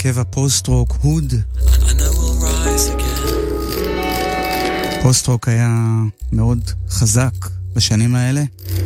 הרכב הפוסט-רוק הוד. פוסט-רוק היה מאוד חזק בשנים האלה.